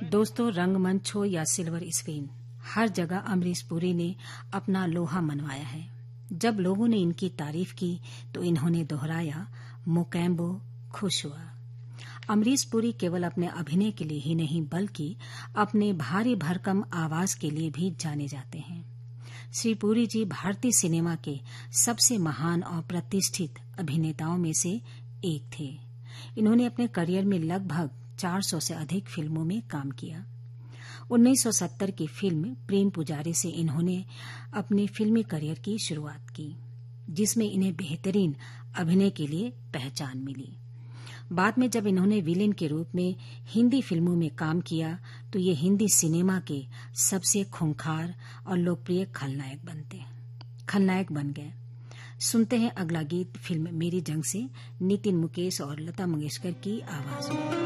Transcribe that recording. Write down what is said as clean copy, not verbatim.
दोस्तों, रंगमंच हो या सिल्वर स्क्रीन, हर जगह अमरीश पुरी ने अपना लोहा मनवाया है। जब लोगों ने इनकी तारीफ की तो इन्होंने दोहराया, मोकैम्बो खुश हुआ। अमरीश पुरी केवल अपने अभिनय के लिए ही नहीं बल्कि अपने भारी भरकम आवाज के लिए भी जाने जाते हैं। श्री पुरी जी भारतीय सिनेमा के सबसे महान और प्रतिष्ठित अभिनेताओं में से एक थे। इन्होंने अपने करियर में लगभग 400 से अधिक फिल्मों में काम किया। 1970 की फिल्म प्रेम पुजारी से इन्होंने अपने फिल्मी करियर की शुरुआत की, जिसमें इन्हें बेहतरीन अभिनय के लिए पहचान मिली। बाद में जब इन्होंने विलेन के रूप में हिंदी फिल्मों में काम किया तो ये हिंदी सिनेमा के सबसे खूंखार और लोकप्रिय खलनायक बन गए। सुनते हैं अगला गीत फिल्म मेरी जंग से, नितिन मुकेश और लता मंगेशकर की आवाज में।